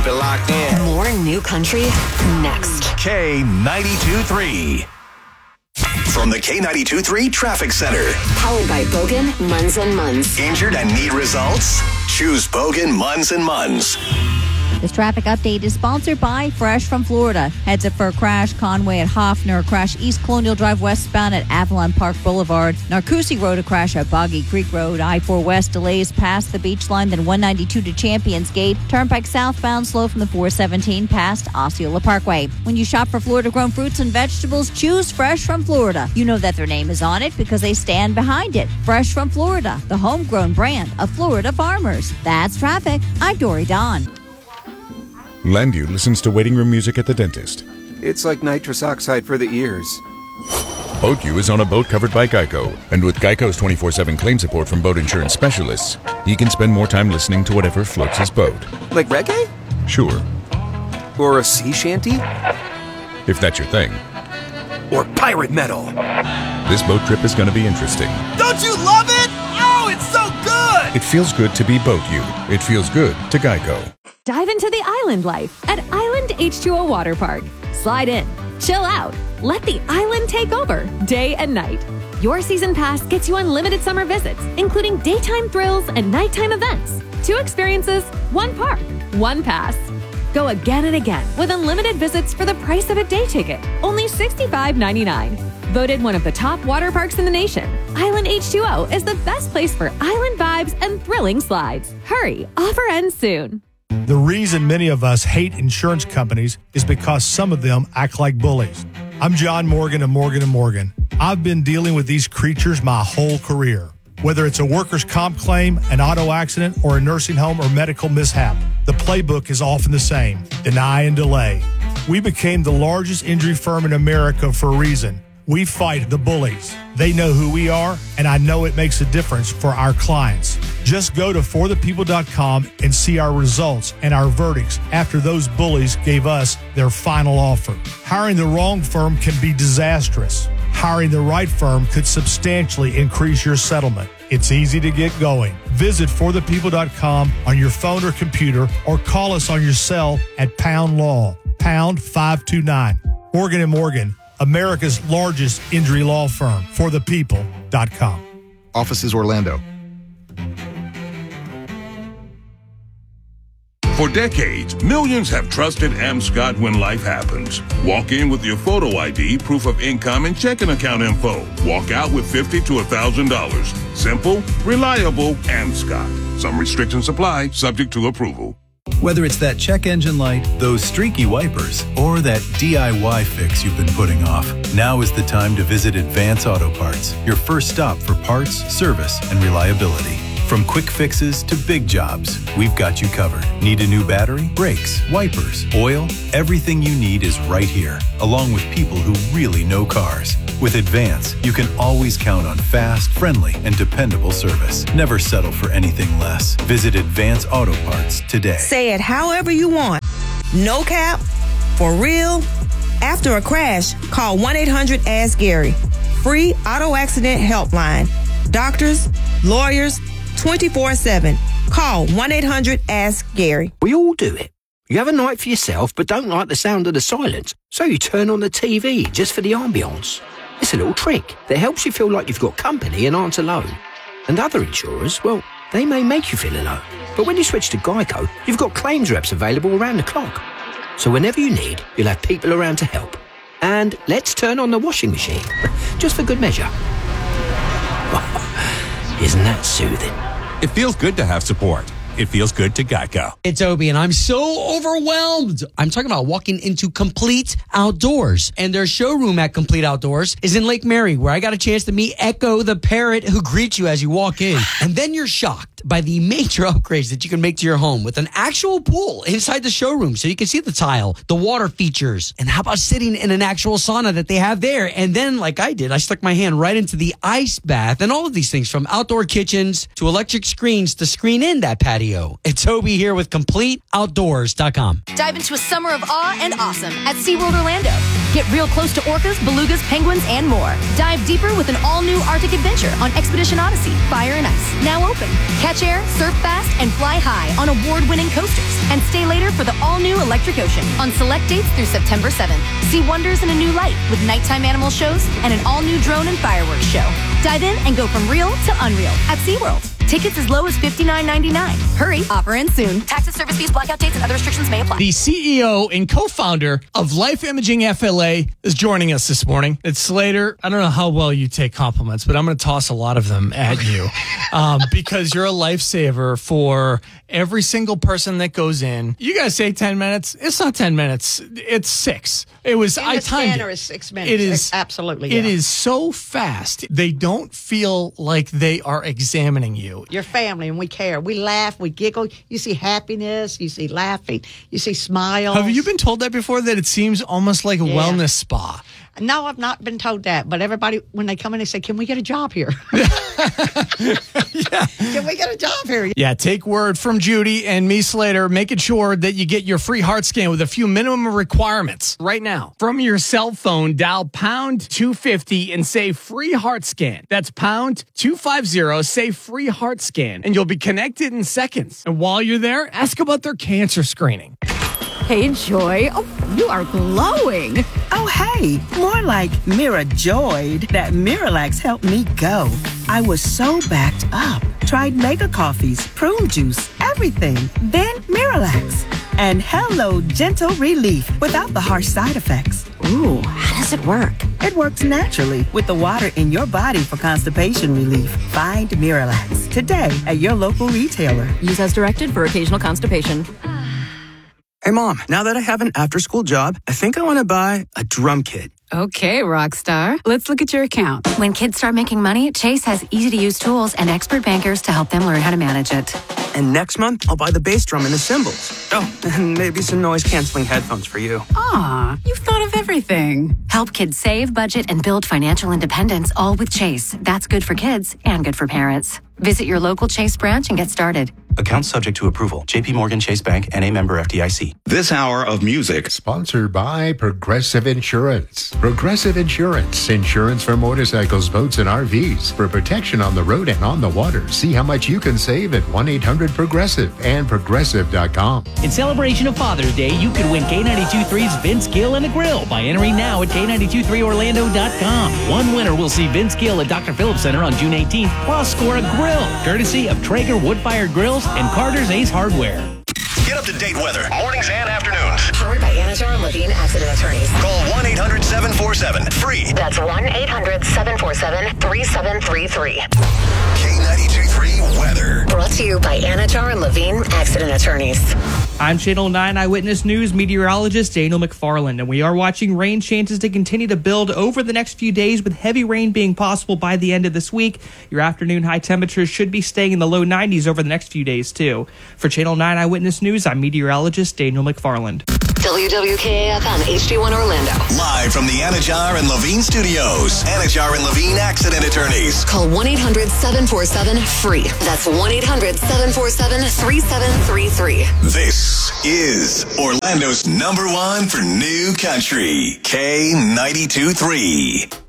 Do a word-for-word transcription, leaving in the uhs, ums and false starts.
Keep it locked in. More new country next. K ninety-two point three. From the K ninety-two point three Traffic Center. Powered by Bogan, Munz and Munz. Injured and need results? Choose Bogan, Munz and Munz. This traffic update is sponsored by Fresh from Florida. Heads up for a crash Conway at Hoffner, crash East Colonial Drive westbound at Avalon Park Boulevard. Narcoossee Road, a crash at Boggy Creek Road. I four West delays past the beach line, then one ninety-two to Champions Gate. Turnpike southbound slow from the four seventeen past Osceola Parkway. When you shop for Florida-grown fruits and vegetables, choose Fresh from Florida. You know that their name is on it because they stand behind it. Fresh from Florida, the homegrown brand of Florida farmers. That's traffic. I'm Dory Don. Landu listens to waiting room music at the dentist. It's like nitrous oxide for the ears. BoatU is on a boat covered by Geico. And with Geico's twenty-four seven claim support from boat insurance specialists, he can spend more time listening to whatever floats his boat. Like reggae? Sure. Or a sea shanty? If that's your thing. Or pirate metal. This boat trip is going to be interesting. Don't you love it? Oh, it's so good! It feels good to be BoatU. It feels good to Geico. Dive into the island life at Island H two O Water Park. Slide in, chill out, let the island take over day and night. Your season pass gets you unlimited summer visits, including daytime thrills and nighttime events. Two experiences, one park, one pass. Go again and again with unlimited visits for the price of a day ticket, only sixty-five ninety-nine. Voted one of the top water parks in the nation, Island H two O is the best place for island vibes and thrilling slides. Hurry, offer ends soon. The reason many of us hate insurance companies is because some of them act like bullies. I'm John Morgan of Morgan and Morgan. I've been dealing with these creatures my whole career. Whether it's a workers' comp claim, an auto accident, or a nursing home or medical mishap, the playbook is often the same: deny and delay. We became the largest injury firm in America for a reason. We fight the bullies. They know who we are, and I know it makes a difference for our clients. Just go to for the people dot com and see our results and our verdicts after those bullies gave us their final offer. Hiring the wrong firm can be disastrous. Hiring the right firm could substantially increase your settlement. It's easy to get going. Visit for the people dot com on your phone or computer, or call us on your cell at Pound Law, pound five two nine. Morgan and Morgan, America's largest injury law firm. for the people dot com. Offices Orlando. For decades, millions have trusted AmScott when life happens. Walk in with your photo I D, proof of income, and checking account info. Walk out with fifty to one thousand dollars. Simple, reliable, AmScott. Some restrictions apply, subject to approval. Whether it's that check engine light, those streaky wipers, or that D I Y fix you've been putting off, now is the time to visit Advance Auto Parts, your first stop for parts, service, and reliability. From quick fixes to big jobs, we've got you covered. Need a new battery, brakes, wipers, oil? Everything you need is right here, along with people who really know cars. With Advance, you can always count on fast, friendly, and dependable service. Never settle for anything less. Visit Advance Auto Parts today. Say it however you want. No cap, for real. After a crash, call one eight hundred ask Gary. Free auto accident helpline. Doctors, lawyers, twenty-four seven. Call one eight hundred ask Gary. We all do it. You have a night for yourself but don't like the sound of the silence, so you turn on the T V just for the ambience. It's a little trick that helps you feel like you've got company and aren't alone. And other insurers, well, they may make you feel alone. But when you switch to Geico, you've got claims reps available around the clock. So whenever you need, you'll have people around to help. And let's turn on the washing machine, just for good measure. Isn't that soothing? It feels good to have support. It feels good to Geico. It's Obie, and I'm so overwhelmed. I'm talking about walking into Complete Outdoors. And their showroom at Complete Outdoors is in Lake Mary, where I got a chance to meet Echo, the parrot who greets you as you walk in. And then you're shocked by the major upgrades that you can make to your home with an actual pool inside the showroom, so you can see the tile, the water features. And how about sitting in an actual sauna that they have there? And then, like I did, I stuck my hand right into the ice bath and all of these things, from outdoor kitchens to electric screens to screen in that patio. It's Obie here with Complete Outdoors dot com. Dive into a summer of awe and awesome at SeaWorld Orlando. Get real close to orcas, belugas, penguins, and more. Dive deeper with an all-new Arctic adventure on Expedition Odyssey, Fire and Ice. Now open. Catch catch air, surf fast, and fly high on award-winning coasters. And stay later for the all-new Electric Ocean on select dates through September seventh. See wonders in a new light with nighttime animal shows and an all-new drone and fireworks show. Dive in and go from real to unreal at SeaWorld. Tickets as low as fifty-nine ninety-nine. Hurry, offer ends soon. Taxes, service fees, blackout dates, and other restrictions may apply. The C E O and co-founder of Life Imaging F L A is joining us this morning. It's Slater. I don't know how well you take compliments, but I'm going to toss a lot of them at you um, because you're a lifesaver for every single person that goes in. You guys say ten minutes. It's not ten minutes. It's six. It was, In I the timed scanner it. is six minutes. It is Absolutely, It yeah. is so fast. They don't feel like they are examining you. Your family, and we care. We laugh, we giggle. You see happiness, you see laughing, you see smiles. Have you been told that before, that it seems almost like a Yeah. wellness spa? No, I've not been told that, but everybody, when they come in, they say, can we get a job here? Yeah. Can we get a job here? Yeah, take word from Judy and me, Slater, making sure that you get your free heart scan with a few minimum requirements right now. From your cell phone, dial pound two fifty and say free heart scan. That's pound two fifty, say free heart scan, and you'll be connected in seconds. And while you're there, ask about their cancer screening. Hey, Joy. Oh, you are glowing. Oh, hey. More like Mirajoyed. That Miralax helped me go. I was so backed up. Tried mega coffees, prune juice, everything. Then Miralax. And hello, gentle relief without the harsh side effects. Ooh, how does it work? It works naturally with the water in your body for constipation relief. Find Miralax today at your local retailer. Use as directed for occasional constipation. Hey, Mom, now that I have an after-school job, I think I want to buy a drum kit. Okay, Rockstar. Let's look at your account. When kids start making money, Chase has easy-to-use tools and expert bankers to help them learn how to manage it. And next month, I'll buy the bass drum and the cymbals. Oh, and maybe some noise-canceling headphones for you. Aw, you've thought of everything. Help kids save, budget, and build financial independence, all with Chase. That's good for kids and good for parents. Visit your local Chase branch and get started. Account subject to approval. J P Morgan Chase Bank, N A member F D I C. This hour of music sponsored by Progressive Insurance. Progressive Insurance. Insurance for motorcycles, boats, and R Vs. For protection on the road and on the water. See how much you can save at one eight hundred progressive and progressive dot com. In celebration of Father's Day, you could win K ninety-two point three's Vince Gill and a grill by entering now at K ninety-two point three Orlando dot com. One winner will see Vince Gill at Doctor Phillips Center on June eighteenth, plus score a grill, courtesy of Traeger wood-fired grills and Carter's Ace Hardware. Get up-to-date weather, mornings and afternoons. Powered by Anajar and Levine Accident Attorneys. Call one eight hundred seven four seven free. That's one eight hundred seven four seven three seven three three. K ninety-two point three weather. Brought to you by Anajar and Levine Accident Attorneys. I'm Channel nine Eyewitness News meteorologist Daniel McFarland, and we are watching rain chances to continue to build over the next few days, with heavy rain being possible by the end of this week. Your afternoon high temperatures should be staying in the low nineties over the next few days, too. For Channel nine Eyewitness News, I'm meteorologist Daniel McFarland. W W K A F M H D one Orlando. Live from the Anajar and Levine studios. Anajar and Levine Accident Attorneys. Call one eight hundred seven four seven free. That's one eight hundred seven four seven three seven three three. This is Orlando's number one for new country. K ninety-two point three.